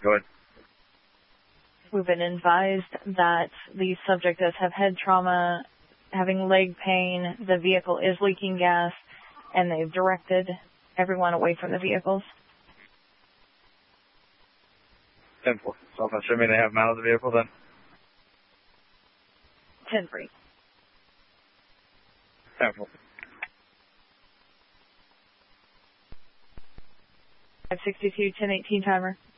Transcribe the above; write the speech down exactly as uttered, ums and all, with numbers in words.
Go ahead. We've been advised that the subject does have head trauma, having leg pain, the vehicle is leaking gas, and they've directed everyone away from the vehicles. ten four. So I'm assuming they have them out of the vehicle then? ten three. ten four. five sixty-two, ten eighteen timer.